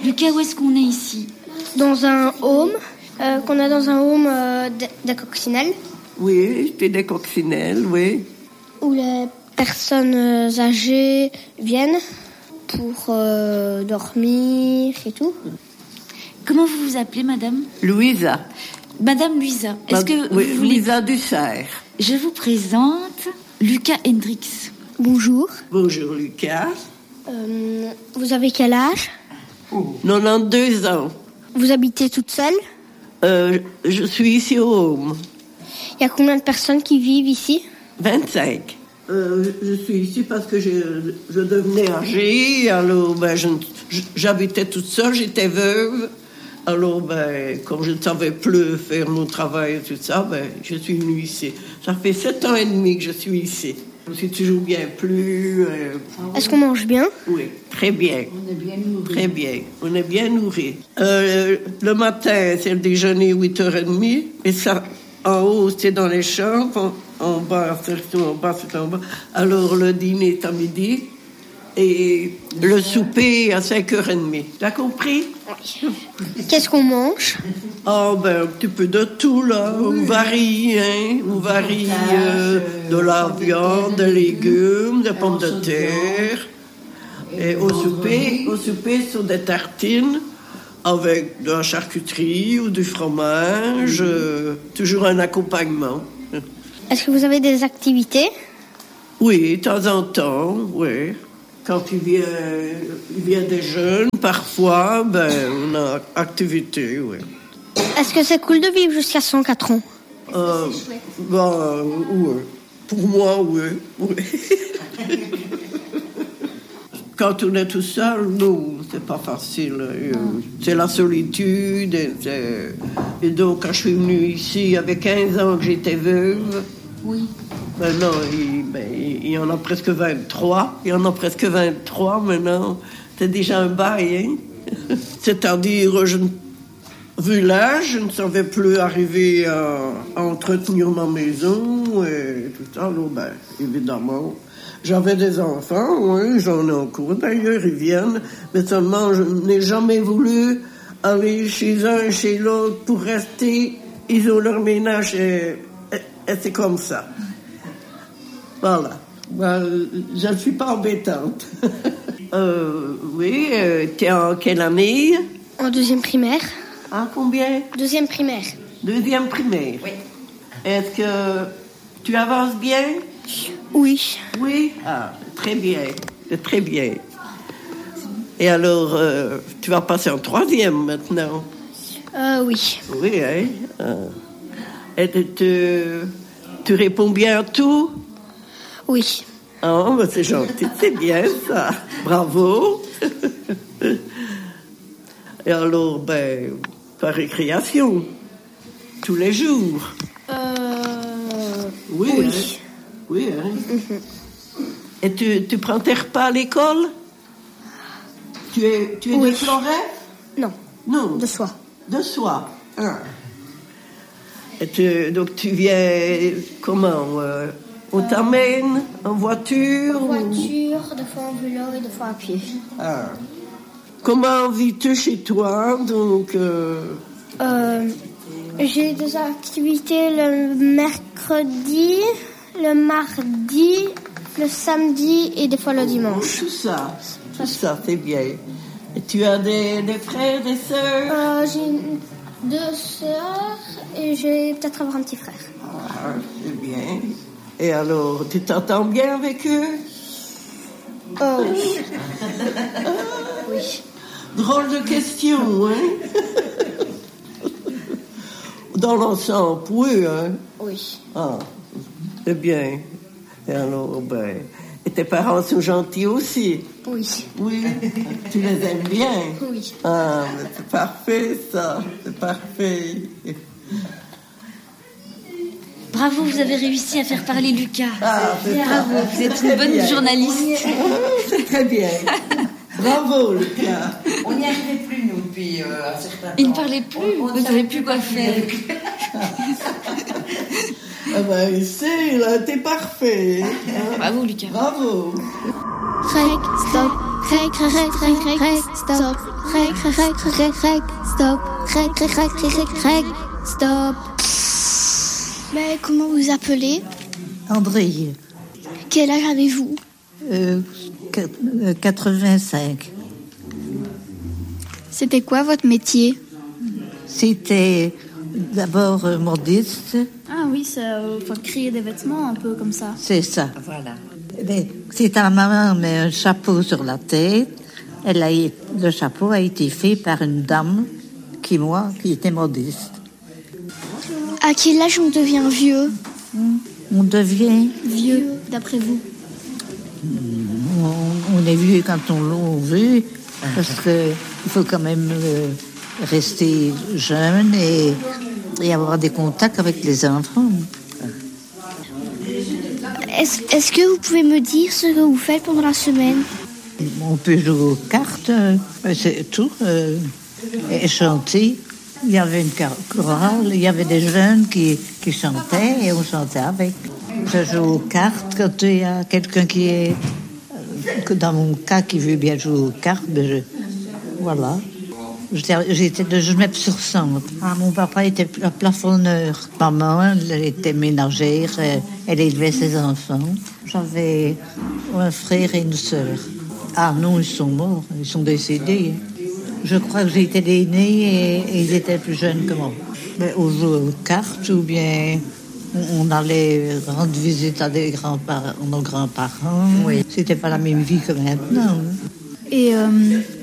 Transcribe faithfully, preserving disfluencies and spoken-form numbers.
Lucas, où est-ce qu'on est ici? Dans un home, euh, qu'on a dans un home euh, de, de coccinelle. Oui, c'est des coccinelles, oui. Où les personnes âgées viennent pour euh, dormir et tout. Comment vous vous appelez, madame? Louisa. Madame Louisa, est-ce Ma... que oui, vous voulez... Louisa Dussert. Je vous présente Lucas Hendrix. Bonjour. Bonjour, Lucas. Euh, vous avez quel âge? quatre-vingt-douze ans. Vous habitez toute seule? Euh, je suis ici au home. Il y a combien de personnes qui vivent ici? vingt-cinq. Euh, je suis ici parce que je, je devenais âgée, alors ben, je, j'habitais toute seule, j'étais veuve. Alors, ben, comme je ne savais plus faire mon travail et tout ça, ben, je suis venue ici. Ça fait sept ans et demi que je suis ici. Je me suis toujours bien plu. Euh... Est-ce qu'on mange bien? Oui, très bien. On est bien nourris. Très bien. On est bien nourris. Euh, le matin, c'est le déjeuner huit heures trente. Et ça, en haut, c'est dans les chambres. En, en bas, c'est en bas, c'est en bas. Alors, le dîner est à midi. Et le souper à cinq heures trente. T'as compris? Oui. Qu'est-ce qu'on mange? Oh, ben, un petit peu de tout, là. Oui. On varie, hein. On varie euh, de la viande, des légumes, des pommes de terre. Et au souper, au souper, ce sont des tartines avec de la charcuterie ou du fromage. Euh, toujours un accompagnement. Est-ce que vous avez des activités? Oui, de temps en temps, oui. Quand il vient, il vient des jeunes, parfois, ben, on a activité, oui. Est-ce que c'est cool de vivre jusqu'à cent quatre ans? Euh, ben, oui. Pour moi, oui. oui. Quand on est tout seul, non, c'est pas facile. C'est la solitude. Et, c'est... et donc, quand je suis venue ici, il y avait quinze ans que j'étais veuve. Oui. Maintenant, il, ben, il y en a presque vingt-trois. Il y en a presque vingt-trois maintenant. C'est déjà un bail, hein? C'est-à-dire, je, vu l'âge, je ne savais plus arriver à, à entretenir ma maison et tout ça. Alors, ben, évidemment, j'avais des enfants, oui, j'en ai encore d'ailleurs, ils viennent. Mais seulement, je n'ai jamais voulu aller chez un, chez l'autre pour rester, isoler leur ménage et, et, et c'est comme ça. Voilà. Ben, je ne suis pas embêtante. euh, oui, euh, tu es en quelle année? En deuxième primaire. Ah, combien? Deuxième primaire. Deuxième primaire. Oui. Est-ce que tu avances bien? Oui. Oui? Ah, très bien. Très bien. Et alors, euh, tu vas passer en troisième maintenant? Euh, oui. Oui, hein? Ah. Et tu, tu réponds bien à tout? Oui. Oh, ben c'est gentil, c'est bien ça. Bravo. Et alors, ben, ta récréation, tous les jours. Euh... Oui. Oui. Hein? Oui, hein? Mm-hmm. Et tu, tu prends tes repas à l'école? Tu es, tu es oui. de Floret? Non. Non. De soie. De soie. Ah. Et tu, donc tu viens comment? euh, On t'amène en voiture? En voiture, ou... des fois en vélo et des fois à pied. Ah. Comment vis-tu chez toi? Donc, euh... Euh, j'ai des activités le mercredi, le mardi, le samedi et des fois le dimanche. Tout ça, tout ça, c'est bien. Et tu as des, des frères, des sœurs? euh, J'ai deux sœurs et j'ai peut-être avoir un petit frère. Ah, c'est bien. Et alors, tu t'entends bien avec eux? Oh oui. Oui. Drôle de question, hein? Dans l'ensemble, oui, hein? Oui. Ah, c'est bien. Et alors, ben... Et tes parents sont gentils aussi? Oui. Oui? Tu les aimes bien? Oui. Ah, mais c'est parfait, ça. C'est parfait. Bravo, vous avez réussi à faire parler Lucas. Ah, c'est Bravo, ça. vous êtes C'est une bonne bien. journaliste. C'est très bien. Bravo, Lucas. On n'y arrivait plus, nous, depuis euh, un certain temps. Il ne parlait plus, on, on vous ne savez plus quoi faire. Ah ben, ici, là, t'es parfait. Bravo, Lucas. Bravo. Rec, stop, Rec, rec, rec, rec, stop. Rec, rec, rec, rec, stop. Rec, rec, rec, rec, rec, stop. Mais comment vous appelez? André. Quel âge avez-vous? Euh, quatre-vingt-cinq. C'était quoi votre métier? C'était d'abord euh, modiste. Ah oui, c'est euh, enfin, créer des vêtements un peu comme ça. C'est ça. Voilà. Mais si ta maman met un chapeau sur la tête, elle a, le chapeau a été fait par une dame qui, moi, qui était modiste. À quel âge on devient vieux? On devient... Vieux, d'après vous? On, on est vieux quand on l'a vu, parce qu'il faut quand même euh, rester jeune et, et avoir des contacts avec les enfants. Est-ce, est-ce que vous pouvez me dire ce que vous faites pendant la semaine? On peut jouer aux cartes, euh, c'est tout, euh, et chanter. Il y avait une chorale, il y avait des jeunes qui, qui chantaient et on chantait avec. Je joue aux cartes quand il y a quelqu'un qui est, euh, dans mon cas, qui veut bien jouer aux cartes, ben je, voilà. J'étais, j'étais de Genève-sur-Sambre. Ah, mon papa était plafonneur. Maman, elle était ménagère, elle élevait ses enfants. J'avais un frère et une sœur. Ah non, ils sont morts, ils sont décédés. Je crois que j'étais l'aînée et, et ils étaient plus jeunes que moi. Mais on jouait aux cartes ou bien on allait rendre visite à des grands-parents, nos grands-parents. Oui. C'était pas la même vie que maintenant. Et euh,